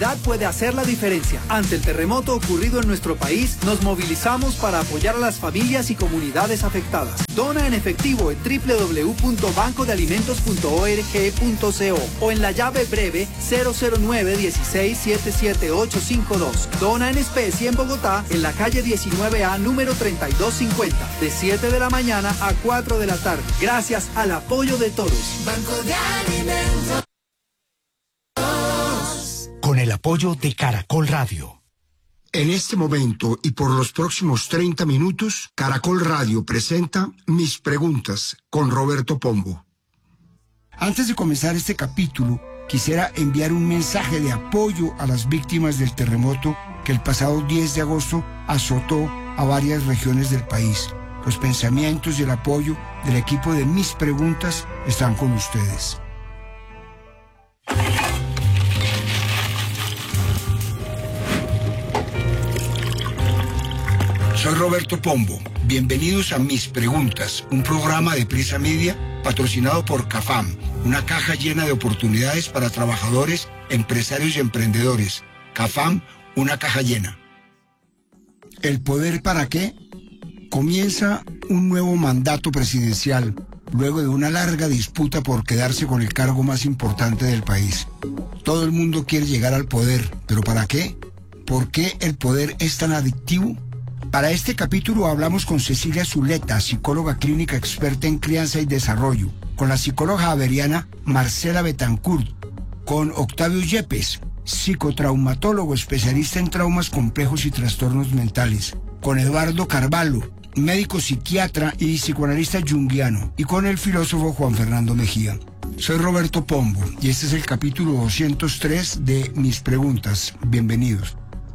Puede hacer la diferencia. Ante el terremoto ocurrido en nuestro país, nos movilizamos para apoyar a las familias y comunidades afectadas. Dona en efectivo en www.bancodealimentos.org.co o en la llave breve 009-16-77852. Dona en especie en Bogotá, en la calle 19A, número 3250, de 7 de la mañana a 4 de la tarde. Gracias al apoyo de todos. Banco de Alimentos. Con el apoyo de Caracol Radio. En este momento y por los próximos 30 minutos, Caracol Radio presenta Mis Preguntas con Roberto Pombo. Antes de comenzar este capítulo, quisiera enviar un mensaje de apoyo a las víctimas del terremoto que el pasado 10 de agosto azotó a varias regiones del país. Los pensamientos y el apoyo del equipo de Mis Preguntas están con ustedes. Soy Roberto Pombo. Bienvenidos a Mis Preguntas, un programa de Prisa Media patrocinado por CAFAM, una caja llena de oportunidades para trabajadores, empresarios y emprendedores. CAFAM, una caja llena. ¿El poder para qué? Comienza un nuevo mandato presidencial, luego de una larga disputa por quedarse con el cargo más importante del país. Todo el mundo quiere llegar al poder, ¿pero para qué? ¿Por qué el poder es tan adictivo? Para este capítulo hablamos con Cecilia Zuleta, psicóloga clínica experta en crianza y desarrollo, con la psicóloga javeriana Marcela Betancourt, con Octavio Yepes, psicotraumatólogo especialista en traumas complejos y trastornos mentales, con Eduardo Carvalho, médico psiquiatra y psicoanalista junguiano, y con el filósofo Juan Fernando Mejía. Soy Roberto Pombo y este es el capítulo 203 de Mis Preguntas. Bienvenidos.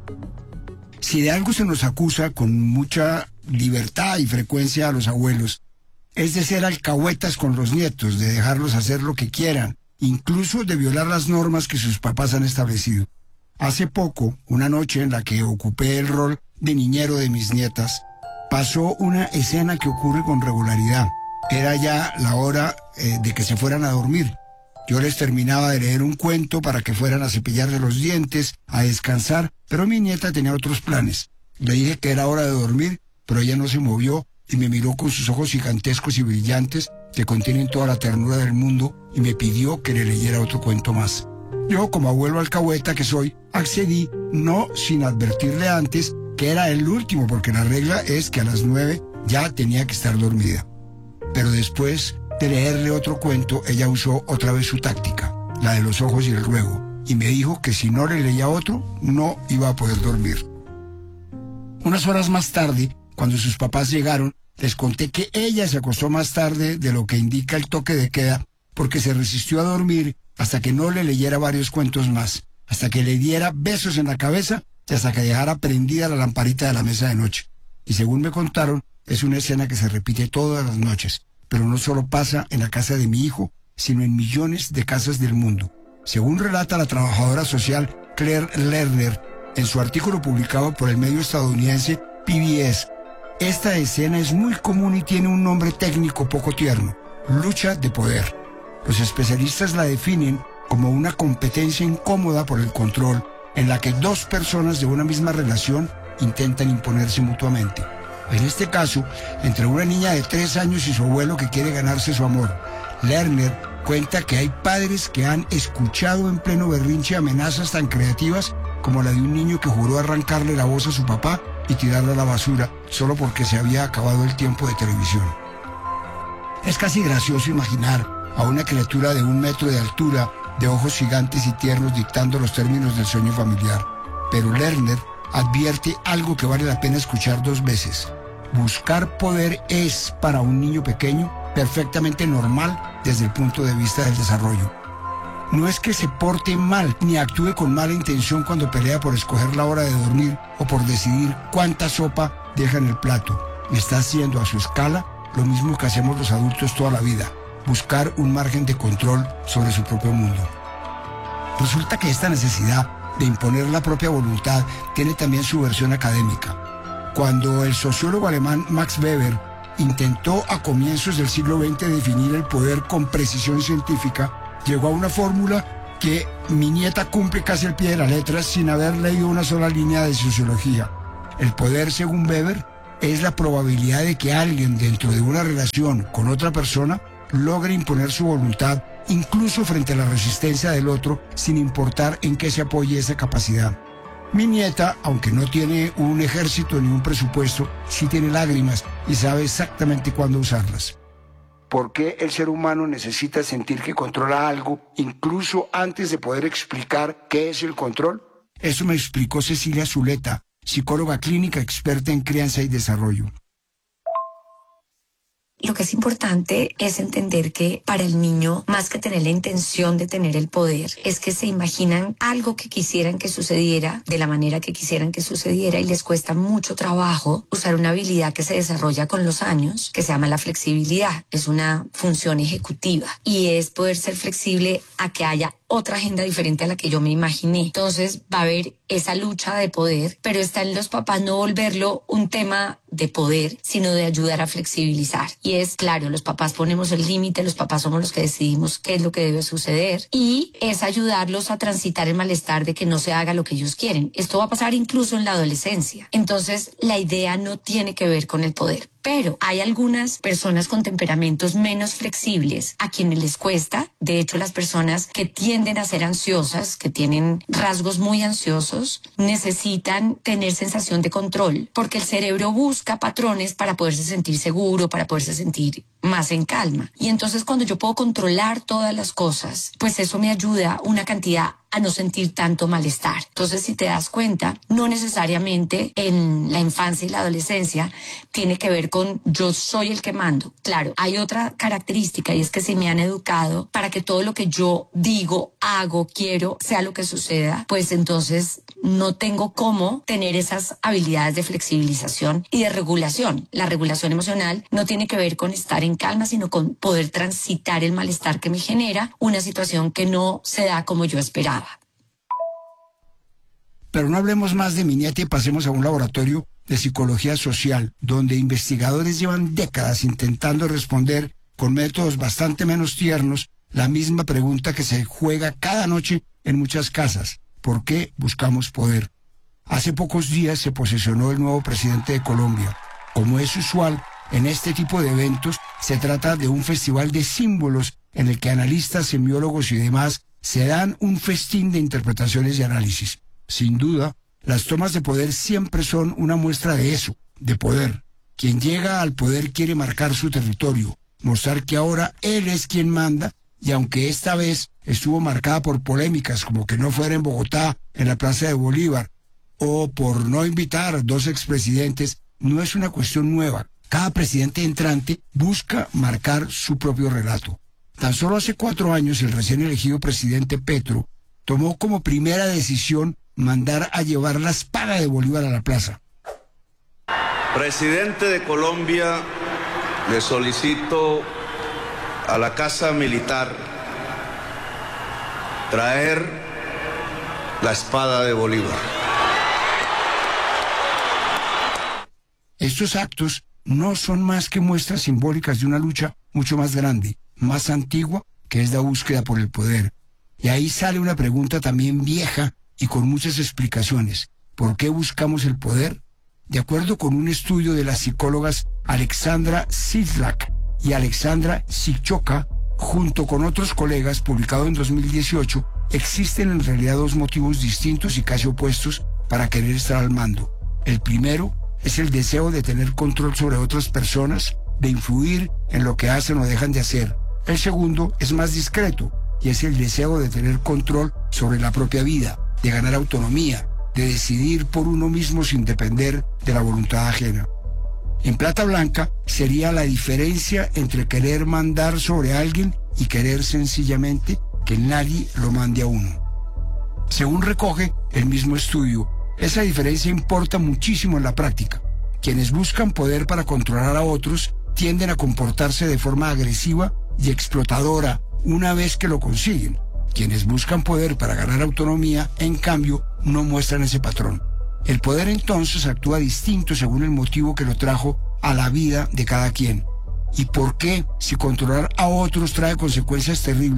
Si de algo se nos acusa con mucha libertad y frecuencia a los abuelos, es de ser alcahuetas con los nietos, de dejarlos hacer lo que quieran, incluso de violar las normas que sus papás han establecido. Hace poco, una noche en la que ocupé el rol de niñero de mis nietas, pasó una escena que ocurre con regularidad. Era ya la hora de que se fueran a dormir. Yo les terminaba de leer un cuento para que fueran a cepillarse los dientes, a descansar, pero mi nieta tenía otros planes. Le dije que era hora de dormir, pero ella no se movió y me miró con sus ojos gigantescos y brillantes que contienen toda la ternura del mundo y me pidió que le leyera otro cuento más. Yo, como abuelo alcahueta que soy, accedí, no sin advertirle antes que era el último, porque la regla es que a las 9 ya tenía que estar dormida. Pero después de leerle otro cuento, ella usó otra vez su táctica, la de los ojos y el ruego, y me dijo que si no le leía otro, no iba a poder dormir. Unas horas más tarde, cuando sus papás llegaron, les conté que ella se acostó más tarde de lo que indica el toque de queda, porque se resistió a dormir hasta que no le leyera varios cuentos más, hasta que le diera besos en la cabeza y hasta que dejara prendida la lamparita de la mesa de noche. Y según me contaron, es una escena que se repite todas las noches, pero no solo pasa en la casa de mi hijo, sino en millones de casas del mundo. Según relata la trabajadora social Claire Lerner en su artículo publicado por el medio estadounidense PBS, esta escena es muy común y tiene un nombre técnico poco tierno: lucha de poder. Los especialistas la definen como una competencia incómoda por el control, en la que dos personas de una misma relación intentan imponerse mutuamente. En este caso, entre una niña de 3 años y su abuelo que quiere ganarse su amor. Lerner cuenta que hay padres que han escuchado en pleno berrinche amenazas tan creativas como la de un niño que juró arrancarle la voz a su papá y tirarla a la basura solo porque se había acabado el tiempo de televisión. Es casi gracioso imaginar a una criatura de 1 metro de altura, de ojos gigantes y tiernos, dictando los términos del sueño familiar. Pero Lerner advierte algo que vale la pena escuchar 2 veces. Buscar poder es, para un niño pequeño, perfectamente normal desde el punto de vista del desarrollo. No es que se porte mal ni actúe con mala intención cuando pelea por escoger la hora de dormir o por decidir cuánta sopa deja en el plato. Está haciendo a su escala lo mismo que hacemos los adultos toda la vida: buscar un margen de control sobre su propio mundo. Resulta que esta necesidad de imponer la propia voluntad tiene también su versión académica. Cuando el sociólogo alemán Max Weber intentó a comienzos del siglo XX definir el poder con precisión científica, llegó a una fórmula que mi nieta cumple casi al pie de la letra sin haber leído una sola línea de sociología. El poder, según Weber, es la probabilidad de que alguien dentro de una relación con otra persona logre imponer su voluntad, incluso frente a la resistencia del otro, sin importar en qué se apoye esa capacidad. Mi nieta, aunque no tiene un ejército ni un presupuesto, sí tiene lágrimas y sabe exactamente cuándo usarlas. ¿Por qué el ser humano necesita sentir que controla algo, incluso antes de poder explicar qué es el control? Eso me explicó Cecilia Zuleta, psicóloga clínica experta en crianza y desarrollo. Lo que es importante es entender que para el niño, más que tener la intención de tener el poder, es que se imaginan algo que quisieran que sucediera de la manera que quisieran que sucediera y les cuesta mucho trabajo usar una habilidad que se desarrolla con los años, que se llama la flexibilidad. Es una función ejecutiva y es poder ser flexible a que haya otra agenda diferente a la que yo me imaginé. Entonces va a haber esa lucha de poder, pero está en los papás no volverlo un tema de poder, sino de ayudar a flexibilizar. Y es claro, los papás ponemos el límite, los papás somos los que decidimos qué es lo que debe suceder y es ayudarlos a transitar el malestar de que no se haga lo que ellos quieren. Esto va a pasar incluso en la adolescencia. Entonces la idea no tiene que ver con el poder. Pero hay algunas personas con temperamentos menos flexibles a quienes les cuesta. De hecho, las personas que tienden a ser ansiosas, que tienen rasgos muy ansiosos, necesitan tener sensación de control, porque el cerebro busca patrones para poderse sentir seguro, para poderse sentir más en calma. Y entonces cuando yo puedo controlar todas las cosas, pues eso me ayuda una cantidad a no sentir tanto malestar. Entonces, si te das cuenta, no necesariamente en la infancia y la adolescencia tiene que ver con yo soy el que mando. Claro, hay otra característica y es que se me han educado para que todo lo que yo digo, hago, quiero, sea lo que suceda, pues entonces no tengo cómo tener esas habilidades de flexibilización y de regulación. La regulación emocional no tiene que ver con estar en calma, sino con poder transitar el malestar que me genera una situación que no se da como yo esperaba. Pero no hablemos más de mi nieta y pasemos a un laboratorio de psicología social, donde investigadores llevan décadas intentando responder con métodos bastante menos tiernos la misma pregunta que se juega cada noche en muchas casas. ¿Por qué buscamos poder? Hace pocos días se posesionó el nuevo presidente de Colombia. Como es usual en este tipo de eventos, se trata de un festival de símbolos en el que analistas, semiólogos y demás se dan un festín de interpretaciones y análisis. Sin duda, las tomas de poder siempre son una muestra de eso, de poder. Quien llega al poder quiere marcar su territorio, mostrar que ahora él es quien manda, y aunque esta vez estuvo marcada por polémicas como que no fuera en Bogotá, en la Plaza de Bolívar, o por no invitar a 2 expresidentes, no es una cuestión nueva. Cada presidente entrante busca marcar su propio relato. Tan solo hace 4 años el recién elegido presidente Petro tomó como primera decisión mandar a llevar la espada de Bolívar a la plaza. Presidente de Colombia, le solicito a la Casa Militar traer la espada de Bolívar. Estos actos no son más que muestras simbólicas de una lucha mucho más grande, más antigua, que es la búsqueda por el poder. Y ahí sale una pregunta también vieja y con muchas explicaciones. ¿Por qué buscamos el poder? De acuerdo con un estudio de las psicólogas Alexandra Sidlak y Alexandra Sichoka, junto con otros colegas, publicado en 2018, existen en realidad 2 motivos distintos y casi opuestos para querer estar al mando. El primero es el deseo de tener control sobre otras personas, de influir en lo que hacen o dejan de hacer. El segundo es más discreto y es el deseo de tener control sobre la propia vida, de ganar autonomía, de decidir por uno mismo sin depender de la voluntad ajena. En plata blanca sería la diferencia entre querer mandar sobre alguien y querer sencillamente que nadie lo mande a uno. Según recoge el mismo estudio, esa diferencia importa muchísimo en la práctica. Quienes buscan poder para controlar a otros tienden a comportarse de forma agresiva y explotadora una vez que lo consiguen. Quienes buscan poder para ganar autonomía, en cambio, no muestran ese patrón. El poder entonces actúa distinto según el motivo que lo trajo a la vida de cada quien. ¿Y por qué, si controlar a otros trae consecuencias terribles,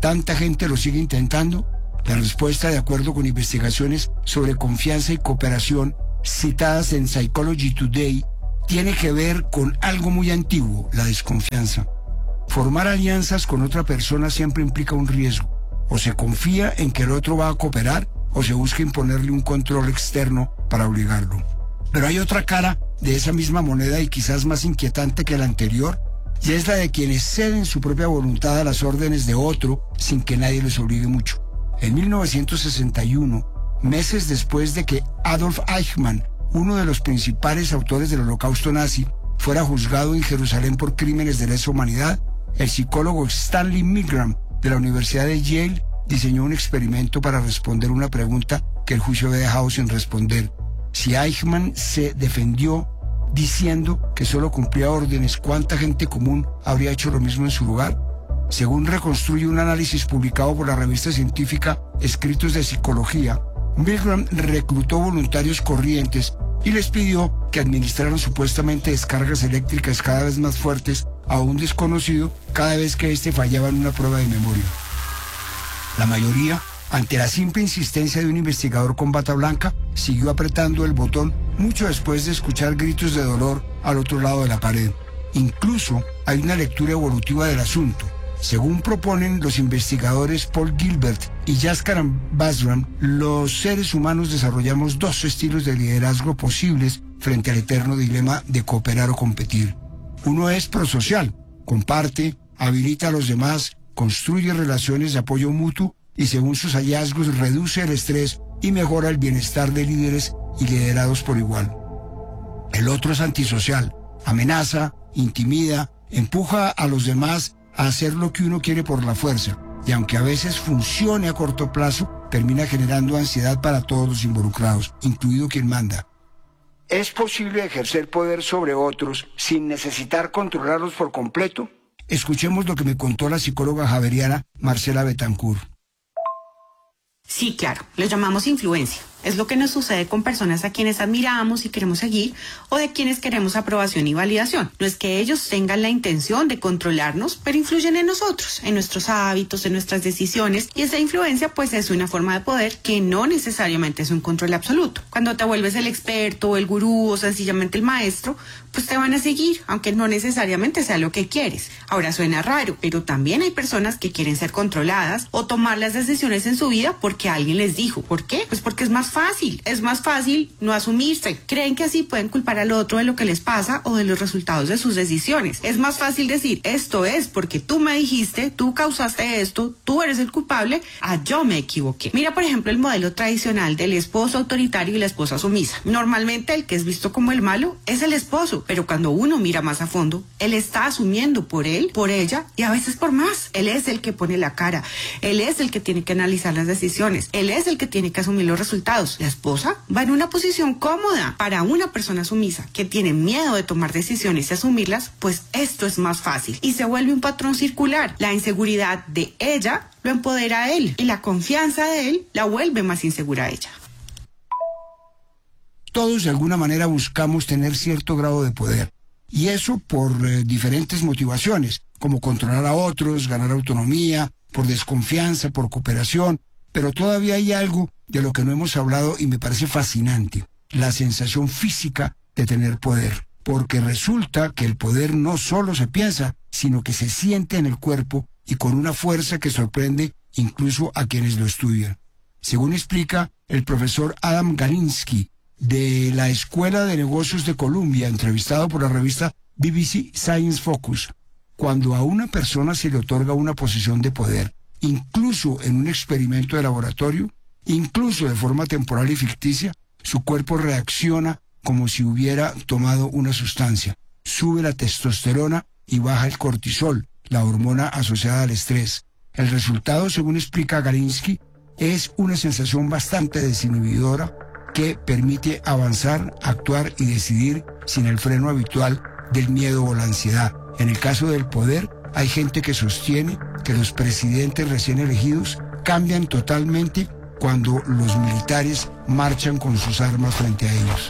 tanta gente lo sigue intentando? La respuesta, de acuerdo con investigaciones sobre confianza y cooperación citadas en Psychology Today, tiene que ver con algo muy antiguo, la desconfianza. Formar alianzas con otra persona siempre implica un riesgo. O se confía en que el otro va a cooperar, o se busca imponerle un control externo para obligarlo. Pero hay otra cara de esa misma moneda y quizás más inquietante que la anterior, y es la de quienes ceden su propia voluntad a las órdenes de otro sin que nadie les obligue mucho. En 1961, meses después de que Adolf Eichmann, uno de los principales autores del Holocausto nazi, fuera juzgado en Jerusalén por crímenes de lesa humanidad, el psicólogo Stanley Milgram de la Universidad de Yale diseñó un experimento para responder una pregunta que el juicio había dejado sin responder. Si Eichmann se defendió diciendo que solo cumplía órdenes, ¿cuánta gente común habría hecho lo mismo en su lugar? Según reconstruye un análisis publicado por la revista científica Escritos de Psicología, Milgram reclutó voluntarios corrientes y les pidió que administraran supuestamente descargas eléctricas cada vez más fuertes a un desconocido cada vez que éste fallaba en una prueba de memoria. La mayoría, ante la simple insistencia de un investigador con bata blanca, siguió apretando el botón mucho después de escuchar gritos de dolor al otro lado de la pared. Incluso hay una lectura evolutiva del asunto. Según proponen los investigadores Paul Gilbert y Jaskaran Basram, los seres humanos desarrollamos dos estilos de liderazgo posibles frente al eterno dilema de cooperar o competir. Uno es prosocial, comparte, habilita a los demás, construye relaciones de apoyo mutuo y según sus hallazgos reduce el estrés y mejora el bienestar de líderes y liderados por igual. El otro es antisocial, amenaza, intimida, empuja a los demás a hacer lo que uno quiere por la fuerza, y aunque a veces funcione a corto plazo, termina generando ansiedad para todos los involucrados, incluido quien manda. ¿Es posible ejercer poder sobre otros sin necesitar controlarlos por completo? Escuchemos lo que me contó la psicóloga javeriana Marcela Betancourt. Sí, claro, lo llamamos influencia. Es lo que nos sucede con personas a quienes admiramos y queremos seguir o de quienes queremos aprobación y validación. No es que ellos tengan la intención de controlarnos, pero influyen en nosotros, en nuestros hábitos, en nuestras decisiones, y esa influencia pues es una forma de poder que no necesariamente es un control absoluto. Cuando te vuelves el experto o el gurú o sencillamente el maestro, pues te van a seguir, aunque no necesariamente sea lo que quieres. Ahora suena raro, pero también hay personas que quieren ser controladas o tomar las decisiones en su vida porque alguien les dijo. ¿Por qué? Pues porque es más fácil no asumirse. Creen que así pueden culpar al otro de lo que les pasa o de los resultados de sus decisiones. Es más fácil decir, esto es porque tú me dijiste, tú causaste esto, tú eres el culpable, yo me equivoqué. Mira, por ejemplo, el modelo tradicional del esposo autoritario y la esposa sumisa. Normalmente el que es visto como el malo es el esposo, pero cuando uno mira más a fondo, él está asumiendo por él, por ella y a veces por más. Él es el que pone la cara, él es el que tiene que analizar las decisiones, él es el que tiene que asumir los resultados. La esposa va en una posición cómoda. Para una persona sumisa que tiene miedo de tomar decisiones y asumirlas, pues esto es más fácil y se vuelve un patrón circular. La inseguridad de ella lo empodera a él y la confianza de él la vuelve más insegura a ella. Todos de alguna manera buscamos tener cierto grado de poder, y eso por diferentes motivaciones, como controlar a otros, ganar autonomía, por desconfianza, por cooperación, pero todavía hay algo de lo que no hemos hablado y me parece fascinante, la sensación física de tener poder, porque resulta que el poder no solo se piensa, sino que se siente en el cuerpo y con una fuerza que sorprende incluso a quienes lo estudian. Según explica el profesor Adam Galinsky, de la Escuela de Negocios de Columbia, entrevistado por la revista BBC Science Focus, cuando a una persona se le otorga una posición de poder, incluso en un experimento de laboratorio, incluso de forma temporal y ficticia, su cuerpo reacciona como si hubiera tomado una sustancia. Sube la testosterona y baja el cortisol, la hormona asociada al estrés. El resultado, según explica Galinsky, es una sensación bastante desinhibidora que permite avanzar, actuar y decidir sin el freno habitual del miedo o la ansiedad. En el caso del poder, hay gente que sostiene que los presidentes recién elegidos cambian totalmente cuando los militares marchan con sus armas frente a ellos.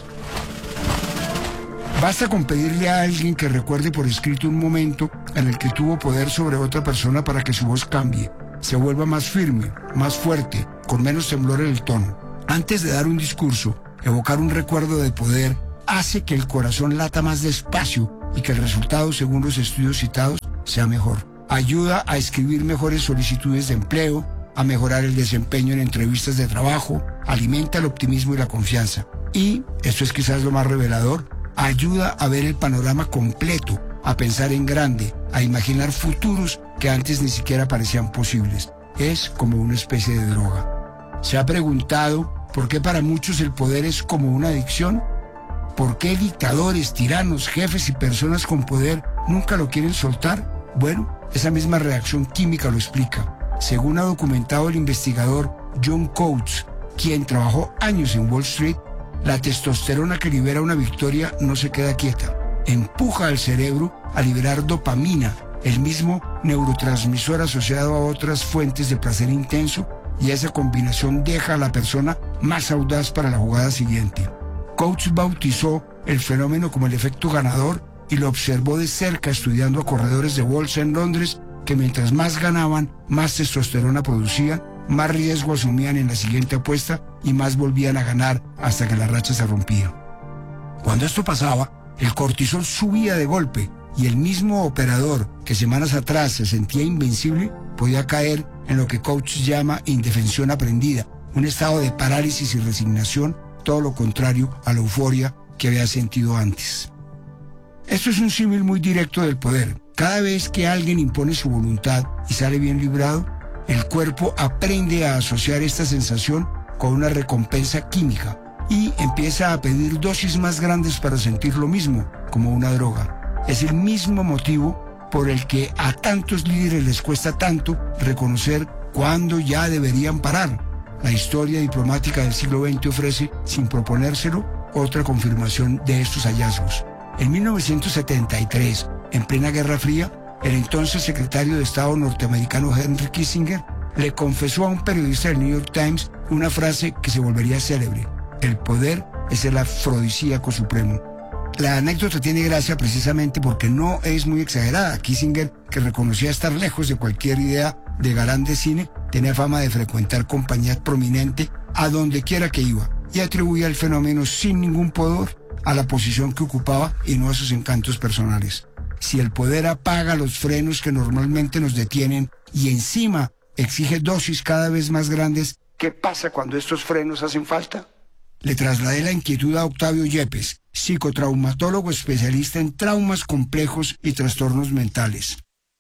Basta con pedirle a alguien que recuerde por escrito un momento en el que tuvo poder sobre otra persona para que su voz cambie. se vuelva más firme, más fuerte, con menos temblor en el tono. Antes de dar un discurso, evocar un recuerdo de poder hace que el corazón lata más despacio y que el resultado, según los estudios citados, sea mejor. Ayuda a escribir mejores solicitudes de empleo, a mejorar el desempeño en entrevistas de trabajo, alimenta el optimismo y la confianza. Y, esto es quizás lo más revelador, ayuda a ver el panorama completo, a pensar en grande, a imaginar futuros que antes ni siquiera parecían posibles. Es como una especie de droga. ¿Se ha preguntado por qué para muchos el poder es como una adicción? ¿Por qué dictadores, tiranos, jefes y personas con poder nunca lo quieren soltar? Bueno, esa misma reacción química lo explica. Según ha documentado el investigador John Coates, quien trabajó años en Wall Street, la testosterona que libera una victoria no se queda quieta. Empuja al cerebro a liberar dopamina, el mismo neurotransmisor asociado a otras fuentes de placer intenso, y esa combinación deja a la persona más audaz para la jugada siguiente. Coates bautizó el fenómeno como el efecto ganador y lo observó de cerca estudiando a corredores de bolsa en Londres que mientras más ganaban, más testosterona producían, más riesgo asumían en la siguiente apuesta y más volvían a ganar hasta que la racha se rompía. Cuando esto pasaba, el cortisol subía de golpe y el mismo operador que semanas atrás se sentía invencible podía caer en lo que Coates llama indefensión aprendida, un estado de parálisis y resignación, todo lo contrario a la euforia que había sentido antes. Esto es un símil muy directo del poder. Cada vez que alguien impone su voluntad y sale bien librado, el cuerpo aprende a asociar esta sensación con una recompensa química y empieza a pedir dosis más grandes para sentir lo mismo, como una droga. Es el mismo motivo por el que a tantos líderes les cuesta tanto reconocer cuándo ya deberían parar. La historia diplomática del siglo XX ofrece, sin proponérselo, otra confirmación de estos hallazgos. En 1973, en plena Guerra Fría, el entonces secretario de Estado norteamericano Henry Kissinger le confesó a un periodista del New York Times una frase que se volvería célebre: el poder es el afrodisíaco supremo. La anécdota tiene gracia precisamente porque no es muy exagerada. Kissinger, que reconocía estar lejos de cualquier idea de galán de cine, tenía fama de frecuentar compañía prominente a donde quiera que iba y atribuía el fenómeno sin ningún pudor a la posición que ocupaba y no a sus encantos personales. Si el poder apaga los frenos que normalmente nos detienen y encima exige dosis cada vez más grandes, ¿qué pasa cuando estos frenos hacen falta? Le trasladé la inquietud a Octavio Yepes, psicotraumatólogo especialista en traumas complejos y trastornos mentales.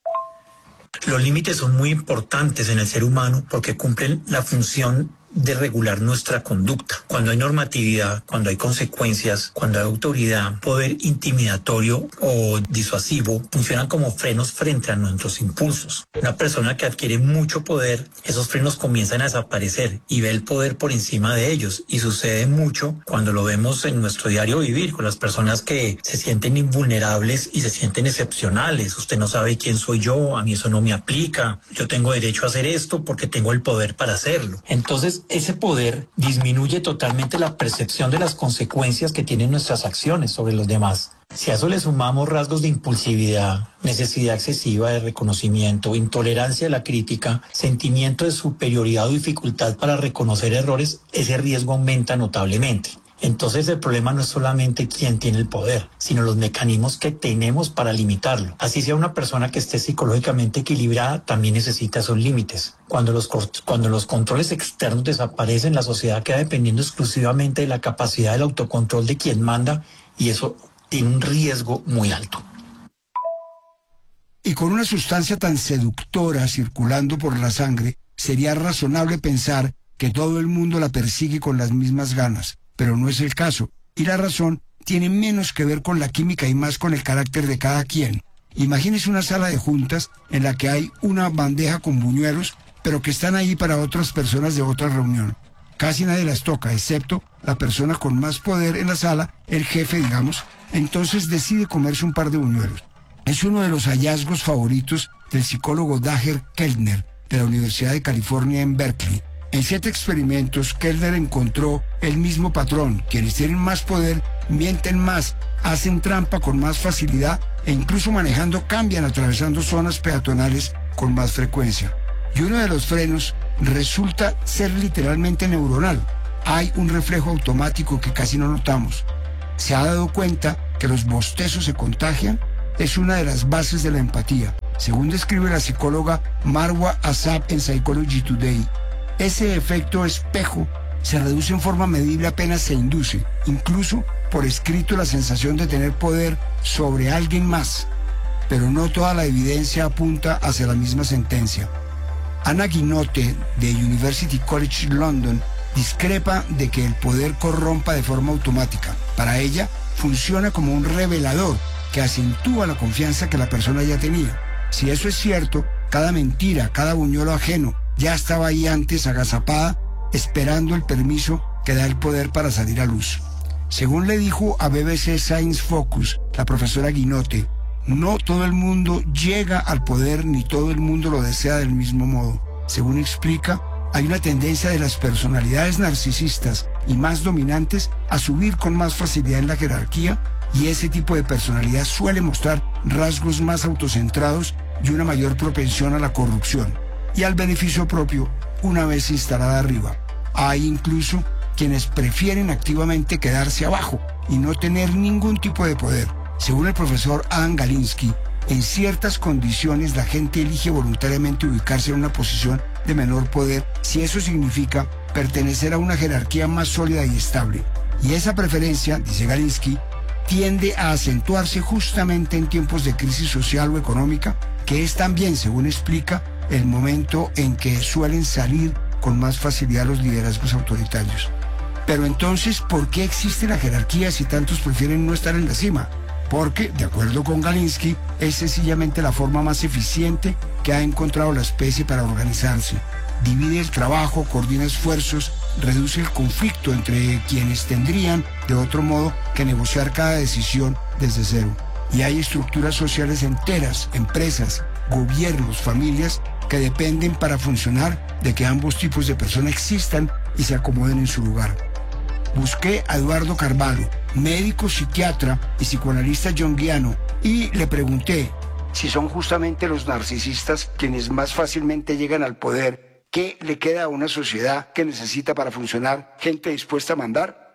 Los límites son muy importantes en el ser humano porque cumplen la función de regular nuestra conducta. Cuando hay normatividad, cuando hay consecuencias, cuando hay autoridad, poder intimidatorio o disuasivo, funcionan como frenos frente a nuestros impulsos. Una persona que adquiere mucho poder, esos frenos comienzan a desaparecer y ve el poder por encima de ellos. Y sucede mucho cuando lo vemos en nuestro diario vivir, con las personas que se sienten invulnerables y se sienten excepcionales. Usted no sabe quién soy yo, a mí eso no me aplica, yo tengo derecho a hacer esto porque tengo el poder para hacerlo. Entonces, ese poder disminuye totalmente la percepción de las consecuencias que tienen nuestras acciones sobre los demás. Si a eso le sumamos rasgos de impulsividad, necesidad excesiva de reconocimiento, intolerancia a la crítica, sentimiento de superioridad o dificultad para reconocer errores, ese riesgo aumenta notablemente. Entonces el problema no es solamente quién tiene el poder, sino los mecanismos que tenemos para limitarlo. Así sea una persona que esté psicológicamente equilibrada, también necesita esos límites. Cuando los controles externos desaparecen, la sociedad queda dependiendo exclusivamente de la capacidad del autocontrol de quien manda, y eso tiene un riesgo muy alto. Y con una sustancia tan seductora circulando por la sangre, sería razonable pensar que todo el mundo la persigue con las mismas ganas. Pero no es el caso, y la razón tiene menos que ver con la química y más con el carácter de cada quien. Imagínese una sala de juntas en la que hay una bandeja con buñuelos, pero que están ahí para otras personas de otra reunión. Casi nadie las toca, excepto la persona con más poder en la sala, el jefe, digamos. Entonces decide comerse un par de buñuelos. Es uno de los hallazgos favoritos del psicólogo Dacher Keltner, de la Universidad de California en Berkeley. En 7 experimentos, Keltner encontró el mismo patrón. Quienes tienen más poder mienten más, hacen trampa con más facilidad e incluso manejando cambian atravesando zonas peatonales con más frecuencia. Y uno de los frenos resulta ser literalmente neuronal. Hay un reflejo automático que casi no notamos. ¿Se ha dado cuenta que los bostezos se contagian? Es una de las bases de la empatía, según describe la psicóloga Marwa Asab en Psychology Today. Ese efecto espejo se reduce en forma medible apenas se induce, incluso por escrito, la sensación de tener poder sobre alguien más. Pero no toda la evidencia apunta hacia la misma sentencia. Anna Guinotte, de University College London, discrepa de que el poder corrompa de forma automática. Para ella, funciona como un revelador que acentúa la confianza que la persona ya tenía. Si eso es cierto, cada mentira, cada buñuelo ajeno, ya estaba ahí antes agazapada, esperando el permiso que da el poder para salir a luz. Según le dijo a BBC Science Focus la profesora Guinotte, no todo el mundo llega al poder ni todo el mundo lo desea del mismo modo. Según explica, hay una tendencia de las personalidades narcisistas y más dominantes a subir con más facilidad en la jerarquía, y ese tipo de personalidad suele mostrar rasgos más autocentrados y una mayor propensión a la corrupción y al beneficio propio una vez instalada arriba. Hay incluso quienes prefieren activamente quedarse abajo y no tener ningún tipo de poder. Según el profesor Adam Galinsky, en ciertas condiciones la gente elige voluntariamente ubicarse en una posición de menor poder si eso significa pertenecer a una jerarquía más sólida y estable. Y esa preferencia, dice Galinsky, tiende a acentuarse justamente en tiempos de crisis social o económica, que es también, según explica, el momento en que suelen salir con más facilidad los liderazgos autoritarios. Pero entonces, ¿por qué existe la jerarquía si tantos prefieren no estar en la cima? Porque, de acuerdo con Galinsky, es sencillamente la forma más eficiente que ha encontrado la especie para organizarse. Divide el trabajo, coordina esfuerzos, reduce el conflicto entre quienes tendrían, de otro modo, que negociar cada decisión desde cero. Y hay estructuras sociales enteras, empresas, gobiernos, familias, que dependen para funcionar de que ambos tipos de personas existan y se acomoden en su lugar. Busqué a Eduardo Carvalho, médico, psiquiatra y psicoanalista junguiano, y le pregunté si son justamente los narcisistas quienes más fácilmente llegan al poder. ¿Qué le queda a una sociedad que necesita para funcionar gente dispuesta a mandar?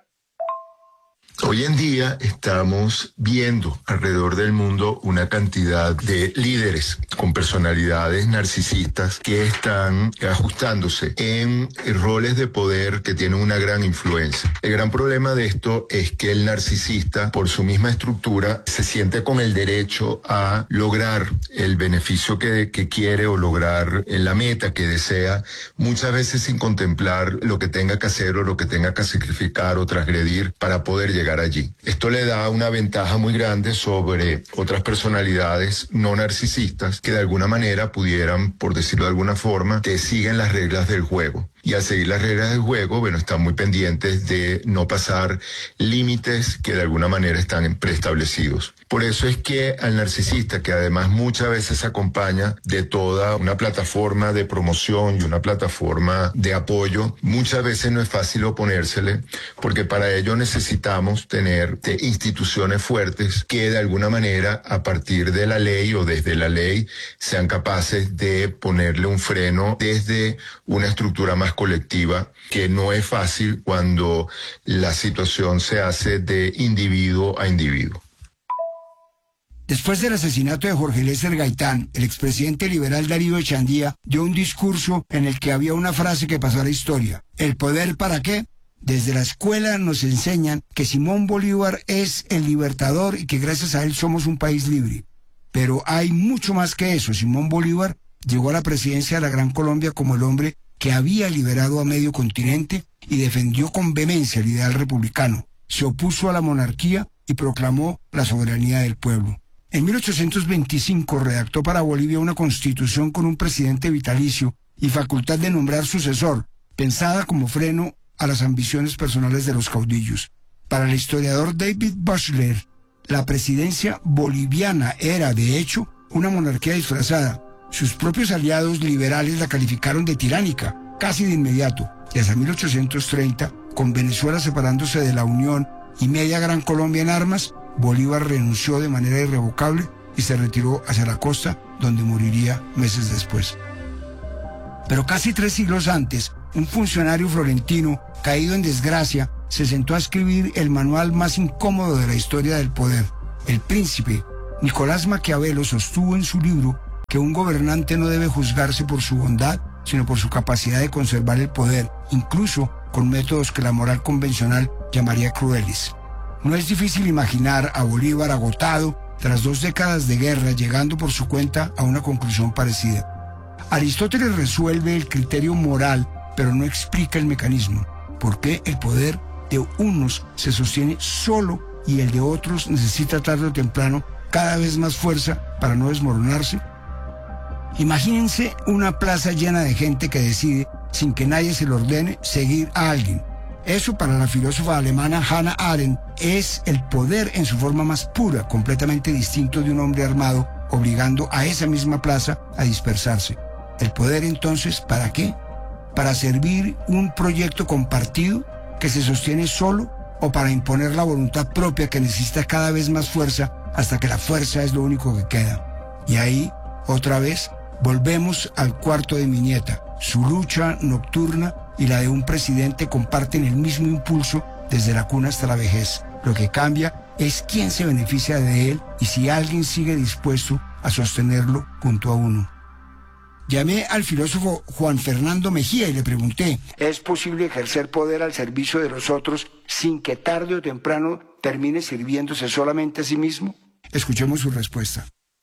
Hoy en día estamos viendo alrededor del mundo una cantidad de líderes con personalidades narcisistas que están ajustándose en roles de poder que tienen una gran influencia. El gran problema de esto es que el narcisista, por su misma estructura, se siente con el derecho a lograr el beneficio que quiere o lograr la meta que desea, muchas veces sin contemplar lo que tenga que hacer o lo que tenga que sacrificar o transgredir para poder llegar allí. Esto le da una ventaja muy grande sobre otras personalidades no narcisistas que de alguna manera pudieran, por decirlo de alguna forma, que siguen las reglas del juego. Y al seguir las reglas del juego, bueno, están muy pendientes de no pasar límites que de alguna manera están preestablecidos. Por eso es que al narcisista, que además muchas veces se acompaña de toda una plataforma de promoción y una plataforma de apoyo, muchas veces no es fácil oponérsele, porque para ello necesitamos tener instituciones fuertes que de alguna manera, a partir de la ley o desde la ley, sean capaces de ponerle un freno desde una estructura más colectiva, que no es fácil cuando la situación se hace de individuo a individuo. Después del asesinato de Jorge Eliezer Gaitán, el expresidente liberal Darío Echandía dio un discurso en el que había una frase que pasó a la historia. ¿El poder para qué? Desde la escuela nos enseñan que Simón Bolívar es el libertador y que gracias a él somos un país libre. Pero hay mucho más que eso. Simón Bolívar llegó a la presidencia de la Gran Colombia como el hombre que había liberado a medio continente y defendió con vehemencia el ideal republicano. Se opuso a la monarquía y proclamó la soberanía del pueblo. En 1825 redactó para Bolivia una constitución con un presidente vitalicio y facultad de nombrar sucesor, pensada como freno a las ambiciones personales de los caudillos. Para el historiador David Bushler, la presidencia boliviana era, de hecho, una monarquía disfrazada. Sus propios aliados liberales la calificaron de tiránica, casi de inmediato, y hasta 1830, con Venezuela separándose de la Unión y media Gran Colombia en armas, Bolívar renunció de manera irrevocable y se retiró hacia la costa, donde moriría meses después. Pero casi 3 siglos antes, un funcionario florentino, caído en desgracia, se sentó a escribir el manual más incómodo de la historia del poder. El príncipe Nicolás Maquiavelo sostuvo en su libro que un gobernante no debe juzgarse por su bondad, sino por su capacidad de conservar el poder, incluso con métodos que la moral convencional llamaría crueles. No es difícil imaginar a Bolívar agotado tras 2 décadas de guerra, llegando por su cuenta a una conclusión parecida. Aristóteles resuelve el criterio moral, pero no explica el mecanismo. ¿Por qué el poder de unos se sostiene solo y el de otros necesita tarde o temprano cada vez más fuerza para no desmoronarse? Imagínense una plaza llena de gente que decide, sin que nadie se lo ordene, seguir a alguien. Eso, para la filósofa alemana Hannah Arendt, es el poder en su forma más pura, completamente distinto de un hombre armado, obligando a esa misma plaza a dispersarse. ¿El poder entonces para qué? ¿Para servir un proyecto compartido que se sostiene solo o para imponer la voluntad propia que necesita cada vez más fuerza hasta que la fuerza es lo único que queda? Y ahí, otra vez, volvemos al cuarto de mi nieta. Su lucha nocturna y la de un presidente comparten el mismo impulso desde la cuna hasta la vejez. Lo que cambia es quién se beneficia de él y si alguien sigue dispuesto a sostenerlo junto a uno. Llamé al filósofo Juan Fernando Mejía y le pregunté, ¿es posible ejercer poder al servicio de los otros sin que tarde o temprano termine sirviéndose solamente a sí mismo? Escuchemos su respuesta.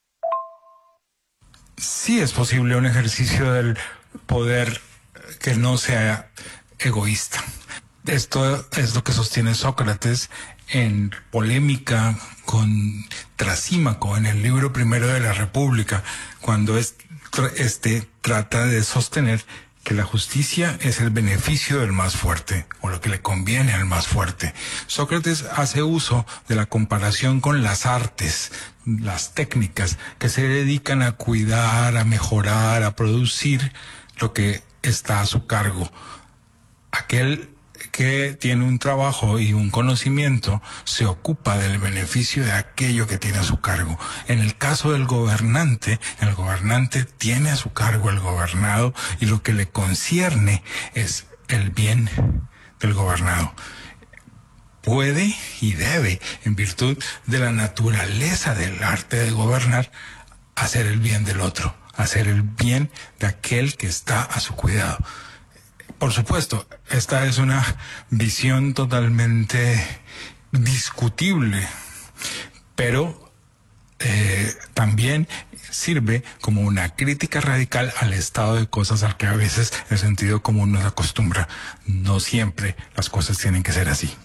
Sí es posible un ejercicio del poder que no sea egoísta. Esto es lo que sostiene Sócrates en polémica con Trasímaco en el libro primero de la República, cuando trata de sostener que la justicia es el beneficio del más fuerte, o lo que le conviene al más fuerte. Sócrates hace uso de la comparación con las artes, las técnicas que se dedican a cuidar, a mejorar, a producir lo que está a su cargo. Aquel que tiene un trabajo y un conocimiento se ocupa del beneficio de aquello que tiene a su cargo. En el caso del gobernante, el gobernante tiene a su cargo el gobernado y lo que le concierne es el bien del gobernado. Puede y debe, en virtud de la naturaleza del arte de gobernar, hacer el bien del otro, hacer el bien de aquel que está a su cuidado. Por supuesto, esta es una visión totalmente discutible, pero también sirve como una crítica radical al estado de cosas al que a veces el sentido común nos acostumbra. No siempre las cosas tienen que ser así.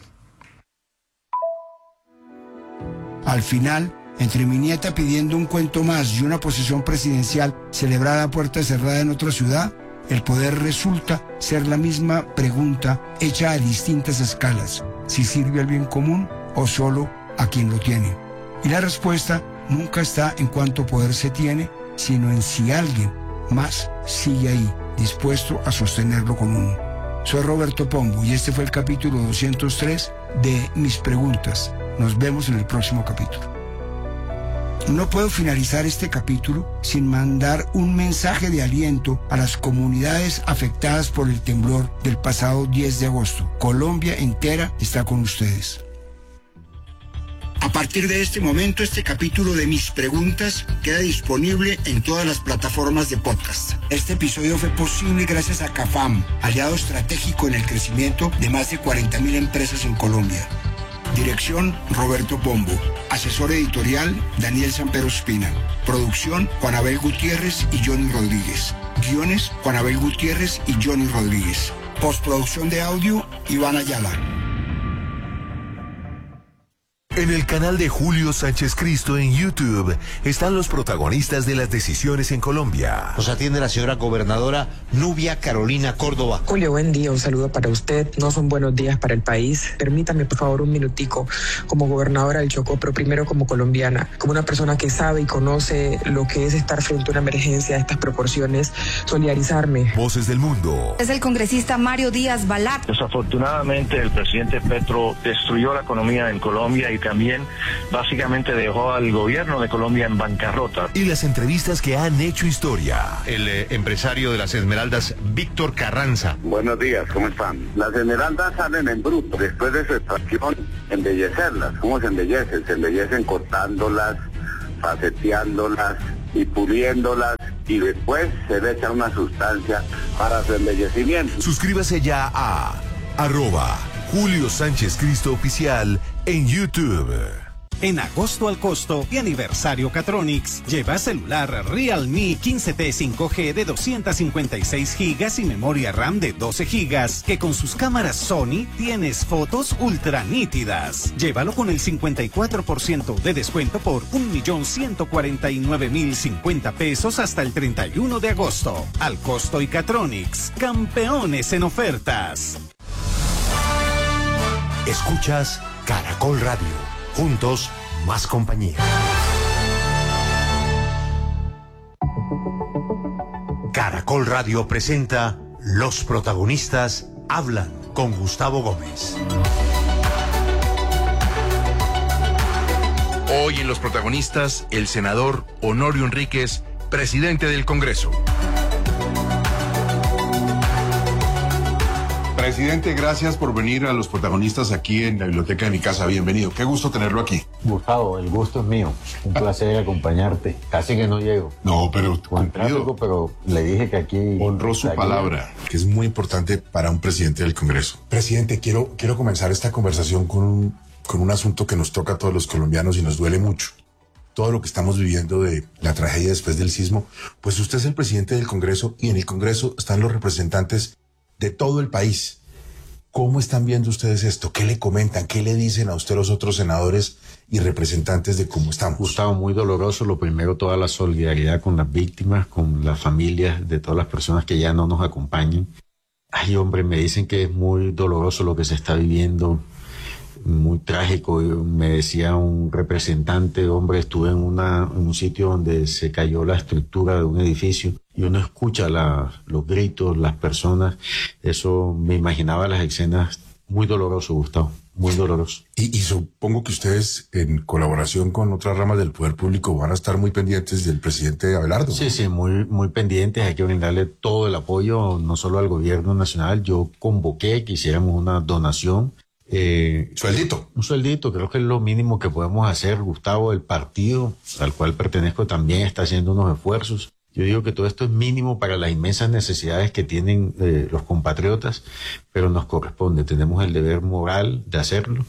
Al final, entre mi nieta pidiendo un cuento más y una posesión presidencial celebrada a puerta cerrada en otra ciudad, el poder resulta ser la misma pregunta hecha a distintas escalas, si sirve al bien común o solo a quien lo tiene. Y la respuesta nunca está en cuánto poder se tiene, sino en si alguien más sigue ahí, dispuesto a sostenerlo con uno. Soy Roberto Pombo y este fue el capítulo 203 de Mis Preguntas. Nos vemos en el próximo capítulo. No puedo finalizar este capítulo sin mandar un mensaje de aliento a las comunidades afectadas por el temblor del pasado 10 de agosto. Colombia entera está con ustedes. A partir de este momento, este capítulo de Mis Preguntas queda disponible en todas las plataformas de podcast. Este episodio fue posible gracias a CAFAM, aliado estratégico en el crecimiento de más de 40.000 empresas en Colombia. Dirección, Roberto Pombo. Asesor editorial, Daniel Sampero Espina. Producción, Juan Abel Gutiérrez y Johnny Rodríguez. Guiones, Juan Abel Gutiérrez y Johnny Rodríguez. Postproducción de audio, Iván Ayala. En el canal de Julio Sánchez Cristo en YouTube están los protagonistas de las decisiones en Colombia. Nos atiende la señora gobernadora Nubia Carolina Córdoba. Julio, buen día, un saludo para usted. No son buenos días para el país. Permítame, por favor, un minutico como gobernadora del Chocó, pero primero como colombiana, como una persona que sabe y conoce lo que es estar frente a una emergencia de estas proporciones, solidarizarme. Voces del mundo. Es el congresista Mario Díaz Balart. Desafortunadamente, el presidente Petro destruyó la economía en Colombia y también básicamente dejó al gobierno de Colombia en bancarrota. Y las entrevistas que han hecho historia. El empresario de las Esmeraldas, Víctor Carranza. Buenos días, ¿cómo están? Las esmeraldas salen en bruto, después de su extracción, embellecerlas. ¿Cómo se embellecen? Se embellecen cortándolas, faceteándolas y puliéndolas, y después se le echa una sustancia para su embellecimiento. Suscríbase ya a @Julio Sánchez Cristo Oficial en YouTube. En agosto al costo y aniversario Catronics, lleva celular Realme 15T 5G de 256 GB y memoria RAM de 12 GB, que con sus cámaras Sony tienes fotos ultra nítidas. Llévalo con el 54% de descuento por 1.149.050 pesos hasta el 31 de agosto. Al costo y Catronics, campeones en ofertas. Escuchas Caracol Radio. Juntos, más compañía. Caracol Radio presenta Los protagonistas hablan con Gustavo Gómez. Hoy en Los protagonistas, el senador Honorio Enríquez, presidente del Congreso. Presidente, gracias por venir a Los protagonistas aquí en la biblioteca de mi casa. Bienvenido. Qué gusto tenerlo aquí. Gustavo, el gusto es mío. Un placer acompañarte. Casi que no llego. No, pero tráfico, pero le dije que aquí... Honró su palabra, que es muy importante para un presidente del Congreso. Presidente, quiero comenzar esta conversación con un asunto que nos toca a todos los colombianos y nos duele mucho. Todo lo que estamos viviendo de la tragedia después del sismo. Pues usted es el presidente del Congreso y en el Congreso están los representantes de todo el país. ¿Cómo están viendo ustedes esto? ¿Qué le comentan? ¿Qué le dicen a usted los otros senadores y representantes de cómo estamos? Gustavo, muy doloroso. Lo primero, toda la solidaridad con las víctimas, con las familias de todas las personas que ya no nos acompañan. Ay, hombre, me dicen que es muy doloroso lo que se está viviendo, muy trágico. Me decía un representante, hombre, estuve en un sitio donde se cayó la estructura de un edificio y uno escucha los gritos, las personas. Eso me imaginaba las escenas. Muy doloroso, Gustavo, muy doloroso. Y supongo que ustedes, en colaboración con otras ramas del poder público, van a estar muy pendientes del presidente Abelardo. Sí, sí, muy, muy pendientes. Hay que brindarle todo el apoyo, no solo al gobierno nacional. Yo convoqué que hiciéramos una donación. ¿Sueldito? Un sueldito, creo que es lo mínimo que podemos hacer, Gustavo. El partido al cual pertenezco también está haciendo unos esfuerzos. Yo digo que todo esto es mínimo para las inmensas necesidades que tienen los compatriotas, pero nos corresponde, tenemos el deber moral de hacerlo,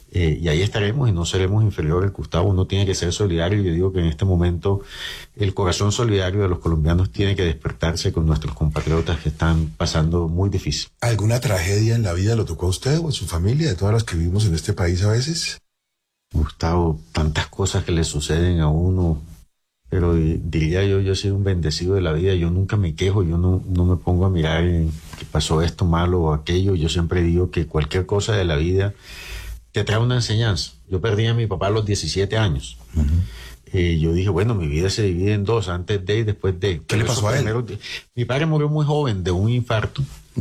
y ahí estaremos y no seremos inferiores, Gustavo. Uno tiene que ser solidario. Yo digo que en este momento el corazón solidario de los colombianos tiene que despertarse con nuestros compatriotas que están pasando muy difícil. ¿Alguna tragedia en la vida lo tocó a usted o a su familia, de todas las que vivimos en este país a veces? Gustavo, tantas cosas que le suceden a uno. Pero diría yo he sido un bendecido de la vida. Yo nunca me quejo, yo no me pongo a mirar que pasó esto malo o aquello. Yo siempre digo que cualquier cosa de la vida te trae una enseñanza. Yo perdí a mi papá a los 17 años. Yo dije, bueno, mi vida se divide en dos, antes de y después de. ¿Qué le pasó a él? Mi padre murió muy joven de un infarto.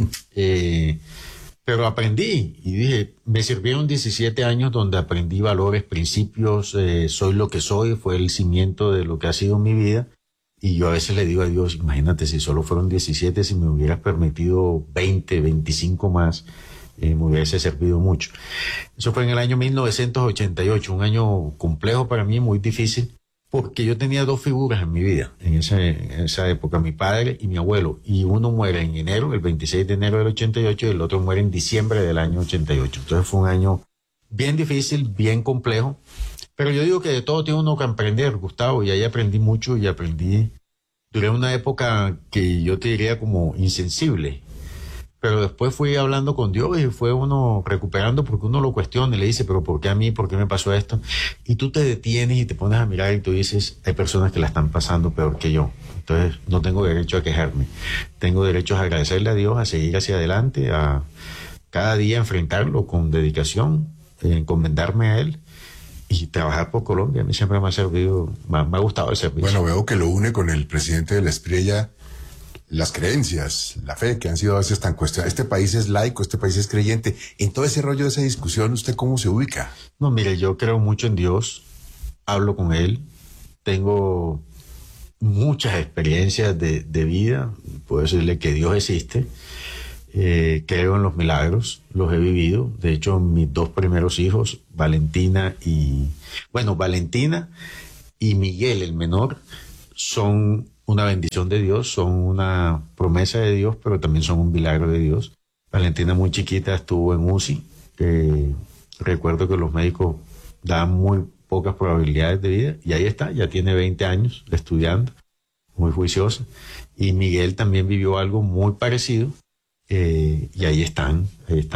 Pero aprendí y dije, me sirvieron 17 años donde aprendí valores, principios, soy lo que soy, fue el cimiento de lo que ha sido mi vida. Y yo a veces le digo a Dios, imagínate si solo fueron 17, si me hubieras permitido 20, 25 más, me hubiese servido mucho. Eso fue en el año 1988, un año complejo para mí, muy difícil, porque yo tenía dos figuras en mi vida en esa época, mi padre y mi abuelo, y uno muere en enero, el 26 de enero del 88, y el otro muere en diciembre del año 88. Entonces fue un año bien difícil, bien complejo, pero yo digo que de todo tiene uno que aprender, Gustavo, y ahí aprendí mucho y duré una época que yo te diría como insensible, pero después fui hablando con Dios y fue uno recuperando, porque uno lo cuestiona y le dice, pero ¿por qué a mí? ¿Por qué me pasó esto? Y tú te detienes y te pones a mirar y tú dices, hay personas que la están pasando peor que yo. Entonces no tengo derecho a quejarme. Tengo derecho a agradecerle a Dios, a seguir hacia adelante, a cada día enfrentarlo con dedicación, encomendarme a Él y trabajar por Colombia. A mí siempre me ha servido, me ha gustado el servicio. Bueno, veo que lo une con el presidente de la Espriella, las creencias, la fe, que han sido a veces tan cuestionadas. Este país es laico, este país es creyente. En todo ese rollo de esa discusión, ¿usted cómo se ubica? No, mire, yo creo mucho en Dios, hablo con Él, tengo muchas experiencias de vida, puedo decirle que Dios existe, creo en los milagros, los he vivido. De hecho, mis dos primeros hijos, Valentina y Miguel, el menor, son una bendición de Dios, son una promesa de Dios, pero también son un milagro de Dios. Valentina muy chiquita estuvo en UCI, recuerdo que los médicos daban muy pocas probabilidades de vida, y ahí está, ya tiene 20 años estudiando, muy juiciosa. Y Miguel también vivió algo muy parecido, y ahí están,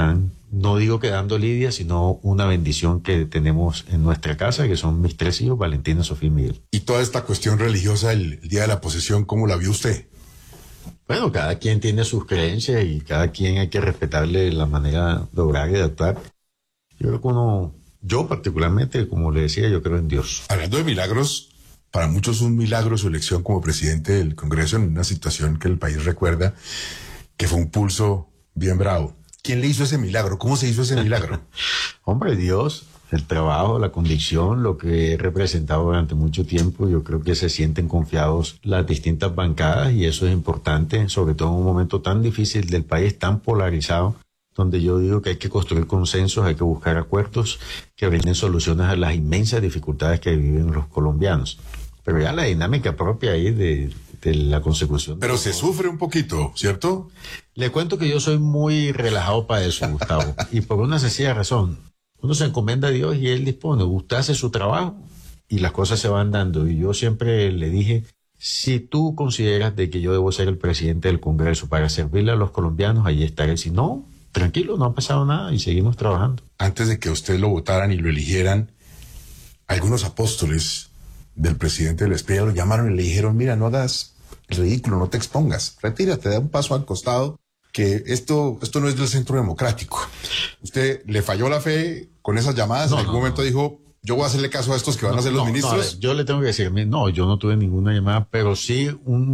no digo que dando lidia, sino una bendición que tenemos en nuestra casa, que son mis 3 hijos, Valentina, Sofía y Miguel. Y toda esta cuestión religiosa, el día de la posesión, ¿cómo la vio usted? Bueno, cada quien tiene sus creencias y cada quien hay que respetarle la manera de obrar y de actuar. Yo creo que yo particularmente, como le decía, yo creo en Dios. Hablando de milagros, para muchos un milagro su elección como presidente del Congreso en una situación que el país recuerda que fue un pulso bien bravo. ¿Quién le hizo ese milagro? ¿Cómo se hizo ese milagro? Hombre, Dios, el trabajo, la convicción, lo que he representado durante mucho tiempo. Yo creo que se sienten confiados las distintas bancadas y eso es importante, sobre todo en un momento tan difícil del país, tan polarizado, donde yo digo que hay que construir consensos, hay que buscar acuerdos que brinden soluciones a las inmensas dificultades que viven los colombianos. Pero ya la dinámica propia ahí de la consecución. Pero se sufre un poquito, ¿cierto? Le cuento que yo soy muy relajado para eso, Gustavo, y por una sencilla razón. Uno se encomienda a Dios y Él dispone. Usted hace su trabajo y las cosas se van dando. Y yo siempre le dije, si tú consideras de que yo debo ser el presidente del Congreso para servirle a los colombianos, ahí estaré. Si no, tranquilo, no ha pasado nada y seguimos trabajando. Antes de que a usted lo votaran y lo eligieran, algunos apóstoles del presidente del SPRI lo llamaron y le dijeron, mira, no hagas el ridículo, no te expongas, retírate, da un paso al costado, que esto no es del centro democrático. ¿Usted le falló la fe con esas llamadas? ¿En algún momento dijo, yo voy a hacerle caso a estos que van a ser los ministros? Yo le tengo que decir, no, yo no tuve ninguna llamada, pero sí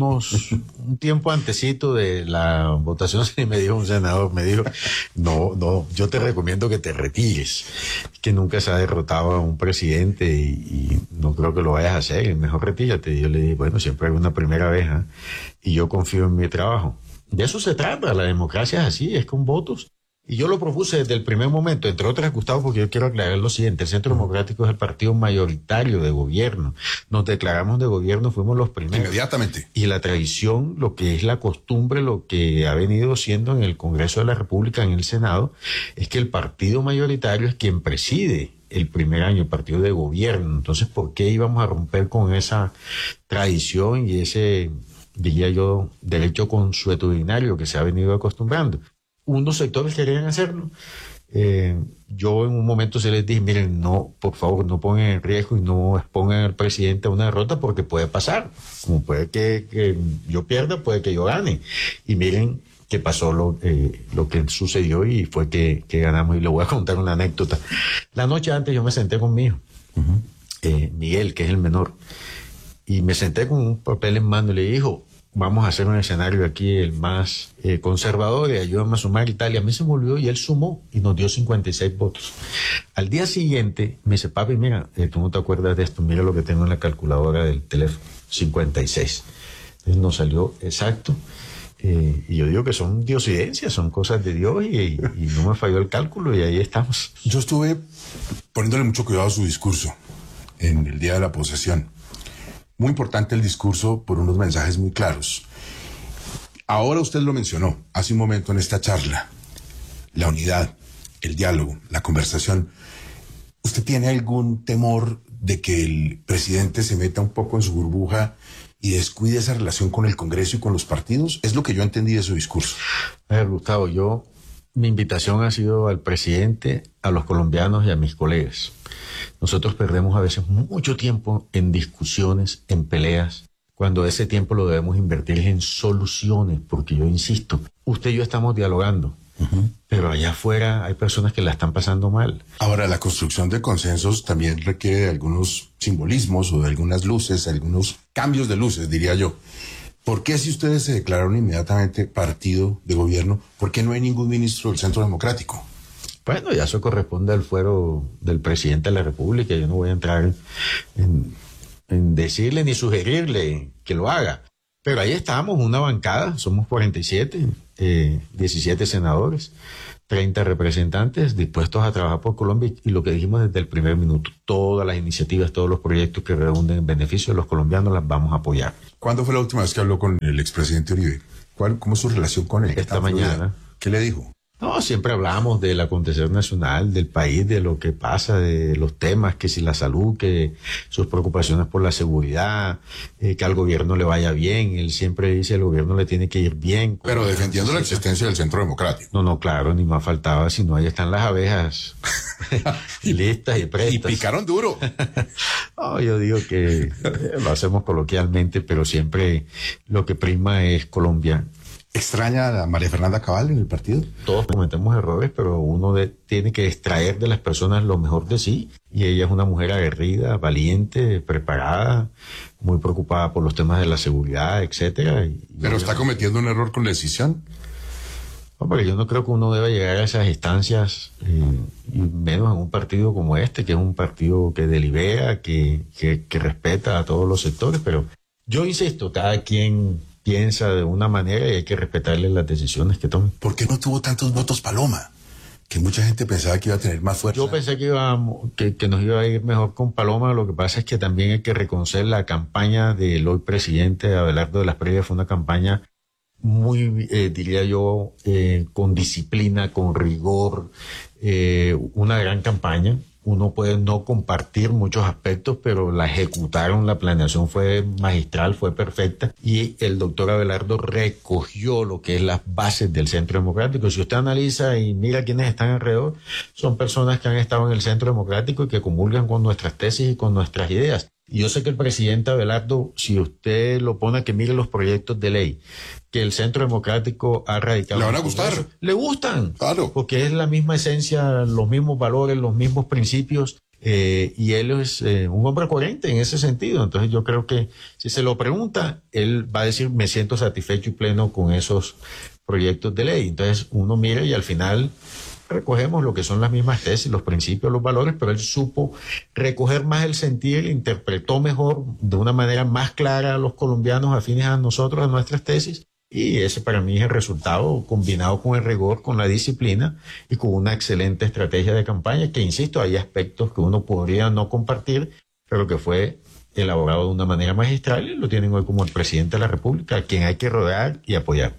un tiempo antecito de la votación sí me dijo un senador, me dijo, no, yo te recomiendo que te retires, que nunca se ha derrotado a un presidente y no creo que lo vayas a hacer, mejor retírate. Y yo le dije, bueno, siempre hay una primera vez, ¿eh? Y yo confío en mi trabajo. De eso se trata, la democracia es así, es con votos. Y yo lo propuse desde el primer momento, entre otras, Gustavo, porque yo quiero aclarar lo siguiente. El Centro Democrático es el partido mayoritario de gobierno. Nos declaramos de gobierno, fuimos los primeros. Inmediatamente. Y la tradición, lo que es la costumbre, lo que ha venido siendo en el Congreso de la República, en el Senado, es que el partido mayoritario es quien preside el primer año, el partido de gobierno. Entonces, ¿por qué íbamos a romper con esa tradición y ese, diría yo, derecho consuetudinario que se ha venido acostumbrando? Unos sectores querían hacerlo. Yo en un momento se les dije, miren, no, por favor, no pongan en riesgo y no expongan al presidente a una derrota porque puede pasar. Como puede que yo pierda, puede que yo gane. Y miren qué pasó lo que sucedió y fue que ganamos. Y le voy a contar una anécdota. La noche antes yo me senté con mi hijo, Miguel, que es el menor, y me senté con un papel en mano y le dije, hijo, vamos a hacer un escenario aquí el más conservador y ayúdame a sumar y tal. Y a mí se me olvidó y él sumó y nos dio 56 votos. Al día siguiente me dice, papi, mira, tú no te acuerdas de esto, mira lo que tengo en la calculadora del teléfono, 56. Entonces nos salió exacto. Y yo digo que son diosidencias, son cosas de Dios y no me falló el cálculo y ahí estamos. Yo estuve poniéndole mucho cuidado a su discurso en el día de la posesión. Muy importante el discurso por unos mensajes muy claros. Ahora usted lo mencionó hace un momento en esta charla. La unidad, el diálogo, la conversación. ¿Usted tiene algún temor de que el presidente se meta un poco en su burbuja y descuide esa relación con el Congreso y con los partidos? Es lo que yo entendí de su discurso. A ver, Gustavo, mi invitación ha sido al presidente, a los colombianos y a mis colegas. Nosotros perdemos a veces mucho tiempo en discusiones, en peleas, cuando ese tiempo lo debemos invertir en soluciones, porque yo insisto, usted y yo estamos dialogando, pero allá afuera hay personas que la están pasando mal. Ahora, la construcción de consensos también requiere de algunos simbolismos o de algunos luces, algunos cambios de luces, diría yo. ¿Por qué si ustedes se declararon inmediatamente partido de gobierno, por qué no hay ningún ministro del Centro Democrático? Bueno, ya eso corresponde al fuero del presidente de la República. Yo no voy a entrar en decirle ni sugerirle que lo haga. Pero ahí estamos, una bancada, somos 47, 17 senadores, 30 representantes dispuestos a trabajar por Colombia, y lo que dijimos desde el primer minuto, todas las iniciativas, todos los proyectos que redunden en beneficio de los colombianos las vamos a apoyar. ¿Cuándo fue la última vez que habló con el expresidente Uribe? ¿Cómo es su relación con él? Esta mañana. ¿Qué le dijo? No, siempre hablamos del acontecer nacional, del país, de lo que pasa, de los temas, que si la salud, que sus preocupaciones por la seguridad, que al gobierno le vaya bien. Él siempre dice al gobierno le tiene que ir bien. Pero defendiendo la existencia del Centro Democrático. No, claro, ni más faltaba, sino ahí están las abejas listas y prestas. Y picaron duro. No, yo digo que lo hacemos coloquialmente, pero siempre lo que prima es Colombia. ¿Extraña a María Fernanda Cabal en el partido? Todos cometemos errores, pero uno tiene que extraer de las personas lo mejor de sí. Y ella es una mujer aguerrida, valiente, preparada, muy preocupada por los temas de la seguridad, etcétera. ¿Pero está cometiendo un error con la decisión? No, porque yo no creo que uno deba llegar a esas instancias, y menos en un partido como este, que es un partido que delibera, que respeta a todos los sectores. Pero yo insisto, cada quien piensa de una manera y hay que respetarle las decisiones que tomen. ¿Por qué no tuvo tantos votos Paloma? Que mucha gente pensaba que iba a tener más fuerza. Yo pensé que nos iba a ir mejor con Paloma. Lo que pasa es que también hay que reconocer la campaña del hoy presidente Abelardo de las Prevas. Fue una campaña muy, diría yo, con disciplina, con rigor, una gran campaña. Uno puede no compartir muchos aspectos, pero la ejecutaron, la planeación fue magistral, fue perfecta, y el doctor Abelardo recogió lo que es las bases del Centro Democrático. Si usted analiza y mira quiénes están alrededor, son personas que han estado en el Centro Democrático y que comulgan con nuestras tesis y con nuestras ideas. Y yo sé que el presidente Abelardo, si usted lo pone a que mire los proyectos de ley que el Centro Democrático ha radicado, ¿le van a gustar? Le gustan, claro, porque es la misma esencia, los mismos valores, los mismos principios, y él es un hombre coherente en ese sentido. Entonces yo creo que si se lo pregunta, él va a decir, me siento satisfecho y pleno con esos proyectos de ley. Entonces uno mira y al final recogemos lo que son las mismas tesis, los principios, los valores, pero él supo recoger más el sentir, interpretó mejor, de una manera más clara a los colombianos afines a nosotros, a nuestras tesis. Y ese para mí es el resultado, combinado con el rigor, con la disciplina y con una excelente estrategia de campaña, que insisto, hay aspectos que uno podría no compartir, pero que fue elaborado de una manera magistral, y lo tienen hoy como el presidente de la República, a quien hay que rodear y apoyar.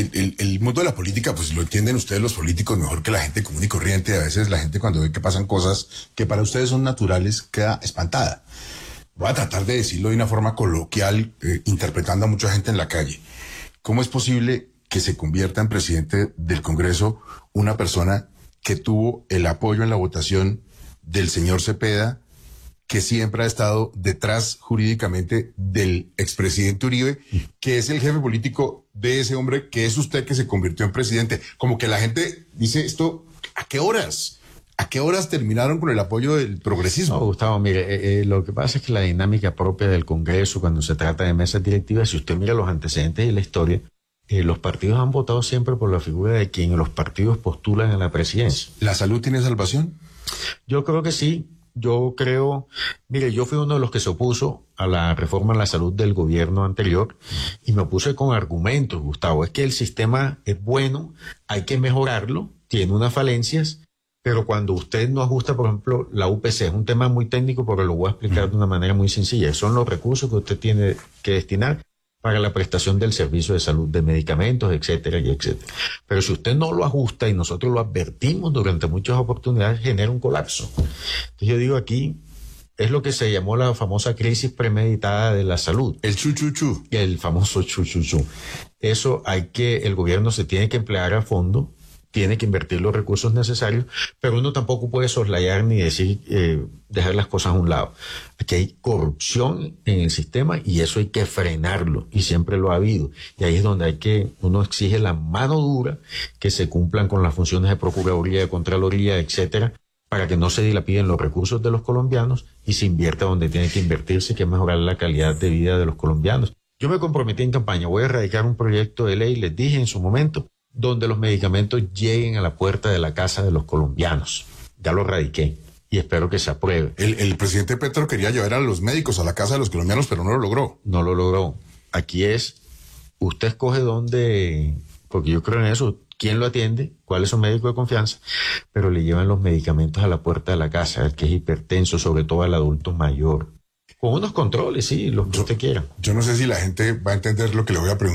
El mundo de la política, pues lo entienden ustedes los políticos mejor que la gente común y corriente. A veces la gente, cuando ve que pasan cosas que para ustedes son naturales, queda espantada. Voy a tratar de decirlo de una forma coloquial, interpretando a mucha gente en la calle. ¿Cómo es posible que se convierta en presidente del Congreso una persona que tuvo el apoyo en la votación del señor Cepeda, que siempre ha estado detrás jurídicamente del expresidente Uribe, que es el jefe político de ese hombre, que es usted, que se convirtió en presidente? Como que la gente dice esto, ¿a qué horas? ¿A qué horas terminaron con el apoyo del progresismo? No, Gustavo, mire, lo que pasa es que la dinámica propia del Congreso, cuando se trata de mesas directivas, si usted mira los antecedentes y la historia, los partidos han votado siempre por la figura de quien los partidos postulan a la presidencia. ¿La salud tiene salvación? Yo creo que sí. Yo creo, mire, yo fui uno de los que se opuso a la reforma en la salud del gobierno anterior, y me opuse con argumentos, Gustavo. Es que el sistema es bueno, hay que mejorarlo, tiene unas falencias, pero cuando usted no ajusta, por ejemplo, la UPC, es un tema muy técnico, pero lo voy a explicar de una manera muy sencilla. Son los recursos que usted tiene que destinar para la prestación del servicio de salud, de medicamentos, etcétera, y etcétera. Pero si usted no lo ajusta, y nosotros lo advertimos durante muchas oportunidades, genera un colapso. Entonces yo digo, aquí es lo que se llamó la famosa crisis premeditada de la salud. El chuchuchu. El famoso chuchuchu. Eso el gobierno se tiene que emplear a fondo, tiene que invertir los recursos necesarios, pero uno tampoco puede soslayar ni decir, dejar las cosas a un lado. Aquí hay corrupción en el sistema y eso hay que frenarlo, y siempre lo ha habido. Y ahí es donde uno exige la mano dura, que se cumplan con las funciones de Procuraduría, de Contraloría, etcétera, para que no se dilapiden los recursos de los colombianos y se invierta donde tiene que invertirse, que es mejorar la calidad de vida de los colombianos. Yo me comprometí en campaña, voy a erradicar un proyecto de ley, les dije en su momento, donde los medicamentos lleguen a la puerta de la casa de los colombianos. Ya lo radiqué y espero que se apruebe. El presidente Petro quería llevar a los médicos a la casa de los colombianos, pero no lo logró. No lo logró. Aquí es, usted escoge dónde, porque yo creo en eso, quién lo atiende, cuál es su médico de confianza, pero le llevan los medicamentos a la puerta de la casa, el que es hipertenso, sobre todo al adulto mayor. Con unos controles, sí, los que usted quiera. Yo no sé si la gente va a entender lo que le voy a preguntar.